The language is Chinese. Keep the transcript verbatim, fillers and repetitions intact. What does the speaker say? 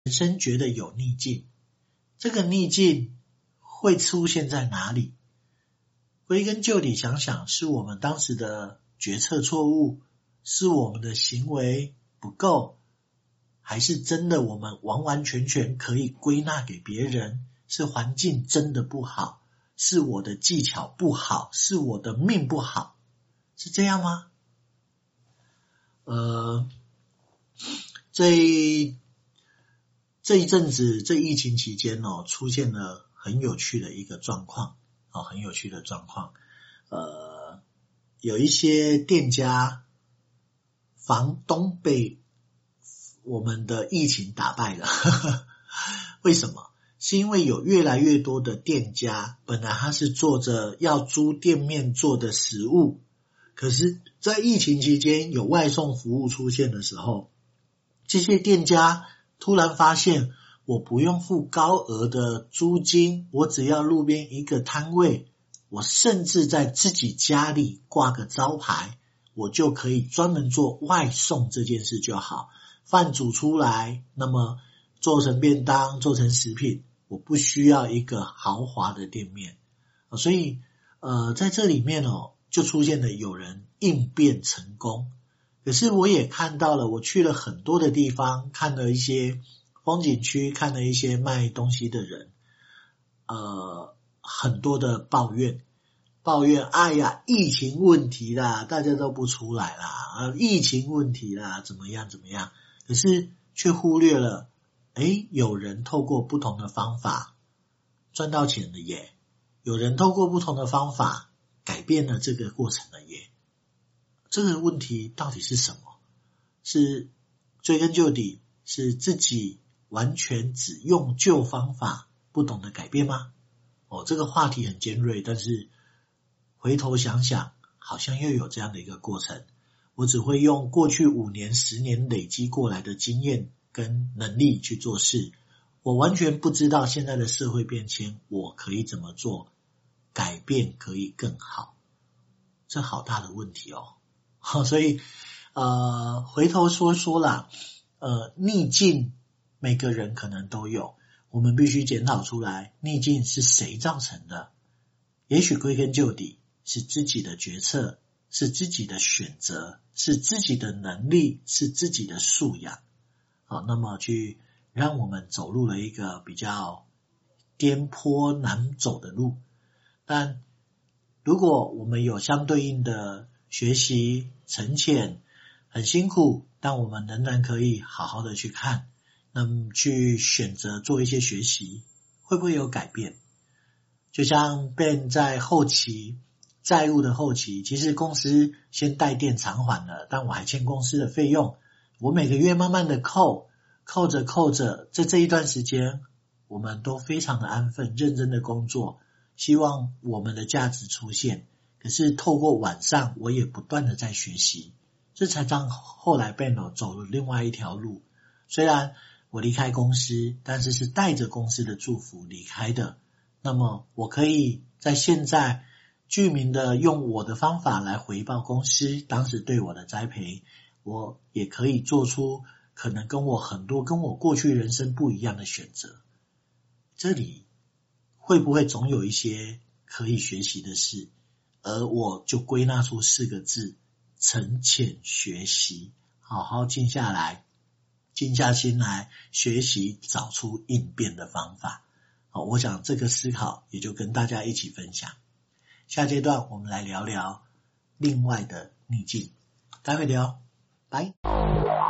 人生觉得有逆境，这个逆境会出现在哪里？归根究底想想，是我们当时的决策错误，是我们的行为不够，还是真的我们完完全全可以归纳给别人，是环境真的不好，是我的技巧不好，是我的命不好，是这样吗？呃，这一这一阵子，这疫情期间哦，出现了很有趣的一个状况哦，很有趣的状况。呃，有一些店家房东被我们的疫情打败了，为什么？是因为有越来越多的店家，本来他是做着要租店面做的食物，可是在疫情期间有外送服务出现的时候，这些店家突然发现我不用付高额的租金，我只要路边一个摊位，我甚至在自己家里挂个招牌，我就可以专门做外送这件事就好。饭煮出来，那么做成便当，做成食品，我不需要一个豪华的店面。所以呃，在这里面哦，就出现了有人应变成功。可是我也看到了，我去了很多的地方，看了一些风景区，看了一些卖东西的人，呃，很多的抱怨，抱怨，哎呀，疫情问题啦，大家都不出来啦，啊，疫情问题啦，怎么样怎么样？可是却忽略了，诶，有人透过不同的方法赚到钱了耶，有人透过不同的方法改变了这个过程了耶。这个问题到底是什么？是追根究底，是自己完全只用旧方法，不懂得改变吗？哦，这个话题很尖锐，但是回头想想，好像又有这样的一个过程。我只会用过去五年、十年累积过来的经验跟能力去做事，我完全不知道现在的社会变迁，我可以怎么做，改变可以更好。这好大的问题哦。所以呃，回头说说啦，呃，逆境每个人可能都有，我们必须检讨出来，逆境是谁造成的？也许归根究底是自己的决策，是自己的选择，是自己的能力，是自己的素养。好，那么去让我们走入了一个比较颠簸难走的路。但如果我们有相对应的学习沉潜，很辛苦，但我们仍然可以好好的去看，那么去选择做一些学习，会不会有改变？就像 Ben 在后期债务的后期，其实公司先贷店偿还了，但我还欠公司的费用，我每个月慢慢的扣，扣着扣着，在这一段时间我们都非常的安分，认真的工作，希望我们的价值出现。可是透过晚上我也不断的在学习，这才让后来 Ben 走了另外一条路。虽然我离开公司，但是是带着公司的祝福离开的，那么我可以在现在具名的用我的方法来回报公司当时对我的栽培，我也可以做出可能跟我很多跟我过去人生不一样的选择。这里会不会总有一些可以学习的事？而我就归纳出四个字：沉潜学习，好好静下来，静下心来学习，找出应变的方法。好，我想这个思考也就跟大家一起分享。下阶段我们来聊聊另外的逆境，待会聊，拜。